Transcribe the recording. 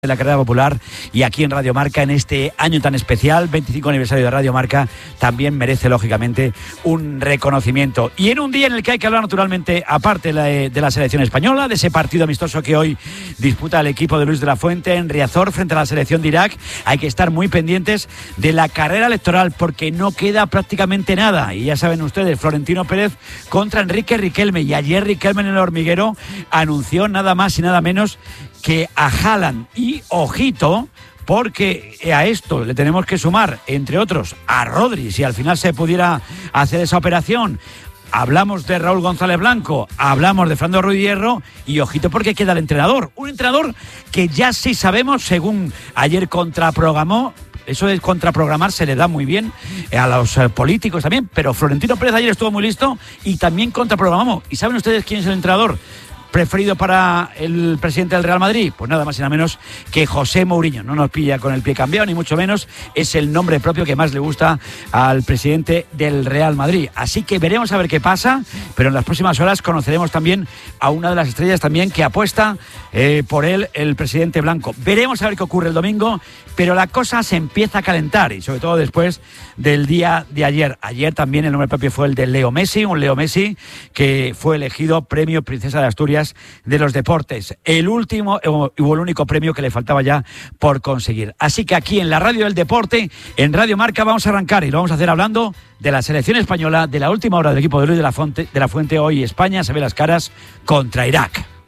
de la carrera popular, y aquí en Radio Marca, en este año tan especial, 25 aniversario de Radio Marca, también merece lógicamente un reconocimiento. Y en un día en el que hay que hablar naturalmente, aparte de la selección española, de ese partido amistoso que hoy disputa el equipo de Luis de la Fuente en Riazor frente a la selección de Irak, hay que estar muy pendientes de la carrera electoral porque no queda prácticamente nada. Y ya saben ustedes, Florentino Pérez contra Enrique Riquelme, y ayer Riquelme en el hormiguero anunció nada más y nada menos que a Haaland. Y ojito, porque a esto le tenemos que sumar, entre otros, a Rodri, si al final se pudiera hacer esa operación. Hablamos de Raúl González Blanco, hablamos de Fernando Ruiz Hierro, y ojito porque queda el entrenador. Un entrenador que ya sí sabemos, según ayer contraprogramó. Eso de contraprogramar se le da muy bien a los políticos también, pero Florentino Pérez ayer estuvo muy listo y también contraprogramó. ¿Y saben ustedes quién es el entrenador preferido para el presidente del Real Madrid? Pues nada más y nada menos que José Mourinho. No nos pilla con el pie cambiado, ni mucho menos. Es el nombre propio que más le gusta al presidente del Real Madrid. Así que veremos a ver qué pasa, pero en las próximas horas conoceremos también a una de las estrellas también que apuesta por él, el presidente blanco. Veremos a ver qué ocurre el domingo, pero la cosa se empieza a calentar, y sobre todo después del día de ayer. Ayer también el nombre propio fue el de Leo Messi, un Leo Messi que fue elegido premio Princesa de Asturias de los deportes, el último o el único premio que le faltaba ya por conseguir. Así que aquí en la radio del deporte, en Radio Marca, vamos a arrancar, y lo vamos a hacer hablando de la selección española, de la última hora del equipo de Luis de la Fuente. Hoy España se ve las caras contra Irak.